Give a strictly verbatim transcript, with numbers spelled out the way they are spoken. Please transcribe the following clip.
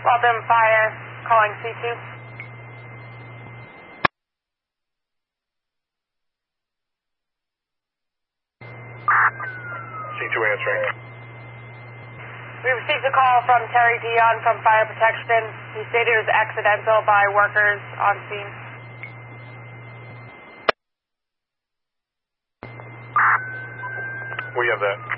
Waltham Fire, calling C two. C two answering. We received a call from Terry Dion from Fire Protection. He stated it was accidental by workers on scene. We have that.